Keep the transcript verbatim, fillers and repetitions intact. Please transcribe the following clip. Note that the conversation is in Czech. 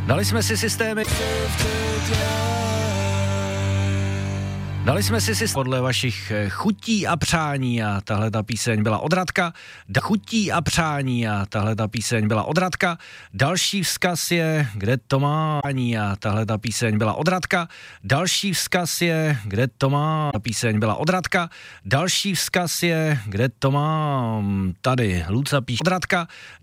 Dali jsme si systémy. Dali jsme si systém podle vašich chutí a přání a tahle ta píseň byla od Radka. Da chutí a přání a tahle ta píseň byla od Radka. Další vzkaz je, kde to má a tahle ta píseň byla od Radka. Další vzkaz je, kde to má ta píseň byla od Radka. Další vzkaz je, kde to mám tady. Luca píše od Radka.